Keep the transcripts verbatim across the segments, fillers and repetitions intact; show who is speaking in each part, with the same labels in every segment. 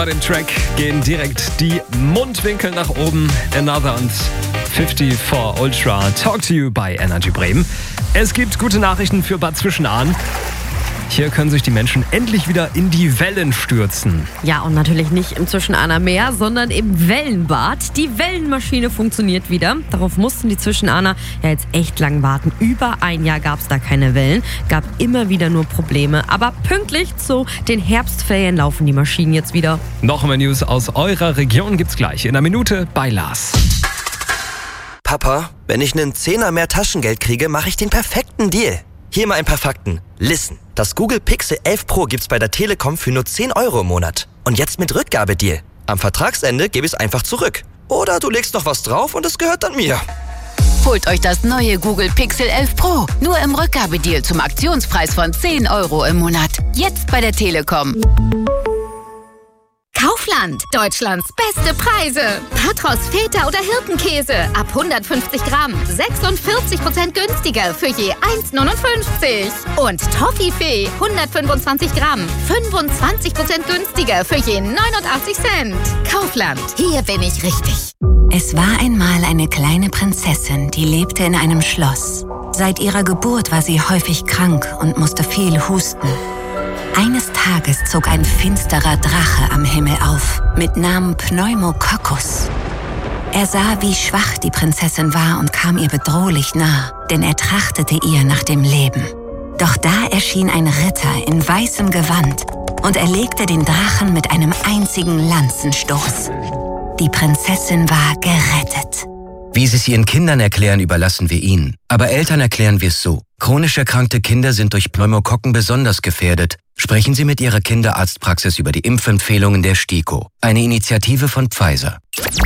Speaker 1: Bei dem Track gehen direkt die Mundwinkel nach oben. Another und fünfundfünfzig Ultra. Talk to you bei Energy Bremen. Es gibt gute Nachrichten für Bad Zwischenahn. Hier können sich die Menschen endlich wieder in die Wellen stürzen.
Speaker 2: Ja, und natürlich nicht im Zwischenahner Meer, sondern im Wellenbad. Die Wellenmaschine funktioniert wieder. Darauf mussten die Zwischenahner ja jetzt echt lang warten. Über ein Jahr gab es da keine Wellen, gab immer wieder nur Probleme. Aber pünktlich zu den Herbstferien laufen die Maschinen jetzt wieder.
Speaker 1: Noch mehr News aus eurer Region gibt's gleich in einer Minute bei Lars.
Speaker 3: Papa, wenn ich einen Zehner mehr Taschengeld kriege, mache ich den perfekten Deal. Hier mal ein paar Fakten. Listen, das Google Pixel elf Pro gibt's bei der Telekom für nur zehn Euro im Monat. Und jetzt mit Rückgabedeal. Am Vertragsende gebe ich es einfach zurück. Oder du legst noch was drauf und es gehört dann mir.
Speaker 4: Holt euch das neue Google Pixel elf Pro. Nur im Rückgabedeal zum Aktionspreis von zehn Euro im Monat. Jetzt bei der Telekom.
Speaker 5: Kaufland, Deutschlands beste Preise. Patros, Feta oder Hirtenkäse ab hundertfünfzig Gramm, sechsundvierzig Prozent günstiger für je eins Komma neunundfünfzig. Und Toffifee, hundertfünfundzwanzig Gramm, fünfundzwanzig Prozent günstiger für je neunundachtzig Cent. Kaufland, hier bin ich richtig.
Speaker 6: Es war einmal eine kleine Prinzessin, die lebte in einem Schloss. Seit ihrer Geburt war sie häufig krank und musste viel husten. Eines Tages zog ein finsterer Drache am Himmel auf, mit Namen Pneumococcus. Er sah, wie schwach die Prinzessin war und kam ihr bedrohlich nah, denn er trachtete ihr nach dem Leben. Doch da erschien ein Ritter in weißem Gewand und erlegte den Drachen mit einem einzigen Lanzenstoß. Die Prinzessin war gerettet.
Speaker 7: Wie Sie es Ihren Kindern erklären, überlassen wir Ihnen. Aber Eltern erklären wir es so. Chronisch erkrankte Kinder sind durch Pneumokokken besonders gefährdet. Sprechen Sie mit Ihrer Kinderarztpraxis über die Impfempfehlungen der STIKO. Eine Initiative von Pfizer.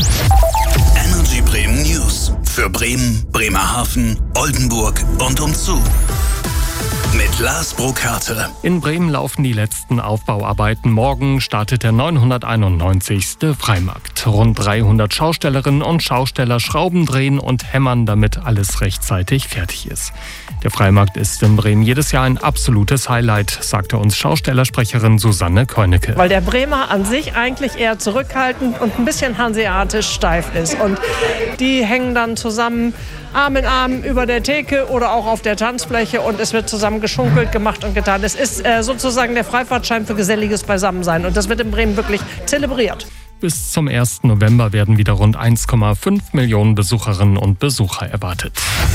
Speaker 8: Energy Bremen News. Für Bremen, Bremerhaven, Oldenburg und umzu. Mit Lars Burkhardt.
Speaker 9: In Bremen laufen die letzten Aufbauarbeiten. Morgen startet der neunhunderteinundneunzigste Freimarkt. Rund dreihundert Schaustellerinnen und Schausteller schrauben, drehen und hämmern, damit alles rechtzeitig fertig ist. Der Freimarkt ist in Bremen jedes Jahr ein absolutes Highlight, sagte uns Schaustellersprecherin Susanne Keunecke.
Speaker 10: Weil der Bremer an sich eigentlich eher zurückhaltend und ein bisschen hanseatisch steif ist. Und die hängen dann zusammen Arm in Arm über der Theke oder auch auf der Tanzfläche und es wird zusammen geschunkelt, gemacht und getan. Es ist äh, sozusagen der Freifahrtschein für geselliges Beisammensein und das wird in Bremen wirklich zelebriert.
Speaker 9: Bis zum ersten November werden wieder rund eins Komma fünf Millionen Besucherinnen und Besucher erwartet.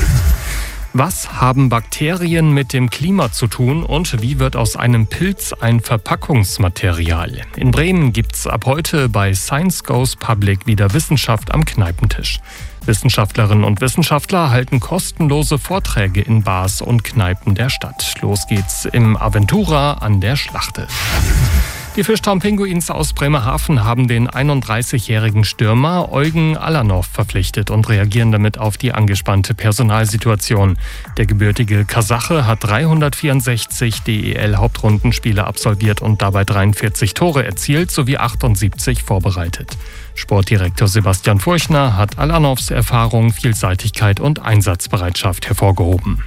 Speaker 9: Was haben Bakterien mit dem Klima zu tun und wie wird aus einem Pilz ein Verpackungsmaterial? In Bremen gibt's ab heute bei Science Goes Public wieder Wissenschaft am Kneipentisch. Wissenschaftlerinnen und Wissenschaftler halten kostenlose Vorträge in Bars und Kneipen der Stadt. Los geht's im Aventura an der Schlachte. Die Fischtown-Pinguins aus Bremerhaven haben den einunddreißigjährigen Stürmer Eugen Alanov verpflichtet und reagieren damit auf die angespannte Personalsituation. Der gebürtige Kasache hat dreihundertvierundsechzig D E L-Hauptrundenspiele absolviert und dabei dreiundvierzig Tore erzielt sowie achtundsiebzig vorbereitet. Sportdirektor Sebastian Furchner hat Alanovs Erfahrung, Vielseitigkeit und Einsatzbereitschaft hervorgehoben.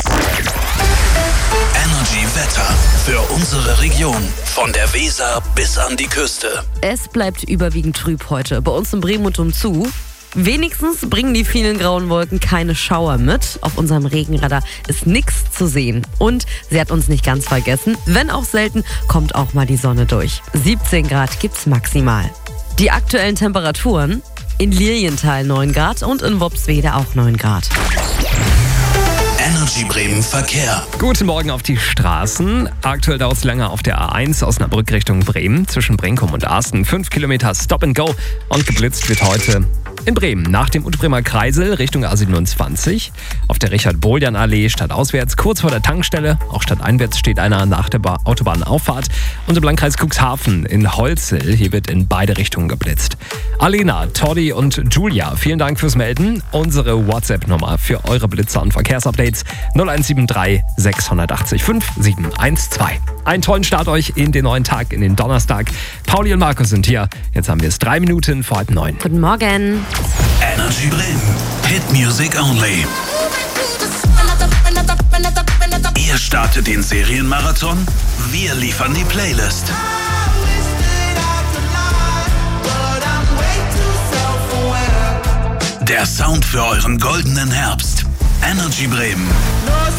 Speaker 8: Energy Wetter für unsere Region. Von der Weser bis an die Küste.
Speaker 2: Es bleibt überwiegend trüb heute. Bei uns in Bremen und umzu. Wenigstens bringen die vielen grauen Wolken keine Schauer mit. Auf unserem Regenradar ist nichts zu sehen. Und sie hat uns nicht ganz vergessen. Wenn auch selten, kommt auch mal die Sonne durch. siebzehn Grad gibt's maximal. Die aktuellen Temperaturen: in Lilienthal neun Grad und in Worpswede auch neun Grad.
Speaker 8: Energy Bremen Verkehr.
Speaker 1: Guten Morgen auf die Straßen. Aktuell dauert es länger auf der A eins Osnabrück Richtung Bremen. Zwischen Brinkum und Arsten fünf Kilometer Stop and Go. Und geblitzt wird heute in Bremen nach dem Unterbremer Kreisel Richtung A siebenundzwanzig. Auf der Richard-Bohljan-Allee stadtauswärts kurz vor der Tankstelle. Auch stadteinwärts steht einer nach der ba- Autobahnauffahrt. Und im Landkreis Cuxhaven in Holzel. Hier wird in beide Richtungen geblitzt. Alena, Toddy und Julia, vielen Dank fürs Melden. Unsere WhatsApp-Nummer für eure Blitzer und Verkehrsupdates null eins sieben drei sechs acht fünf sieben eins zwei. Einen tollen Start euch in den neuen Tag, in den Donnerstag. Pauli und Markus sind hier. Jetzt haben wir es drei Minuten vor halb neun.
Speaker 2: Guten Morgen.
Speaker 8: Energy Bremen. Hit Music Only. Ihr startet den Serienmarathon? Wir liefern die Playlist. Der Sound für euren goldenen Herbst. Energy Bremen.